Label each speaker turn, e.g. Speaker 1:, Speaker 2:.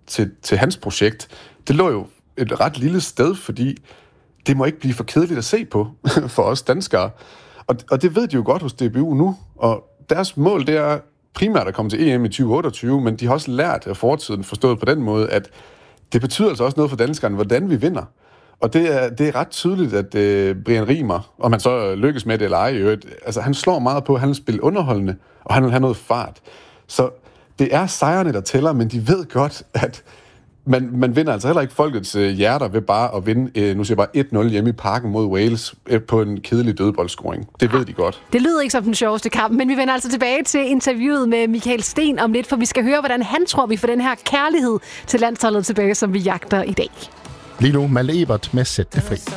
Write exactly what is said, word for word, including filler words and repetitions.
Speaker 1: til, til hans projekt, det lå jo et ret lille sted, fordi det må ikke blive for kedeligt at se på for os danskere. Og, og det ved de jo godt hos D B U nu, og deres mål, det er primært at komme til E M i tyve otteogtyve, men de har også lært af fortiden, forstået på den måde, at det betyder altså også noget for danskerne, hvordan vi vinder. Og det er, det er ret tydeligt, at øh, Brian Riemer, om han så lykkes med det eller ej, øvrigt, altså han slår meget på, at han vil spille underholdende, og han vil have noget fart. Så det er sejrene, der tæller, men de ved godt, at man, man vinder altså heller ikke folkets øh, hjerter ved bare at vinde, øh, nu siger jeg bare et nul hjemme i Parken mod Wales øh, på en kedelig dødboldscoring. Det ved de godt.
Speaker 2: Det lyder ikke som den sjoveste kamp, men vi vender altså tilbage til interviewet med Michael Steen om lidt, for vi skal høre, hvordan han tror, vi får den her kærlighed til landsholdet tilbage, som vi jagter i dag.
Speaker 3: Lige nu Malte Ebert med Sæt det fri.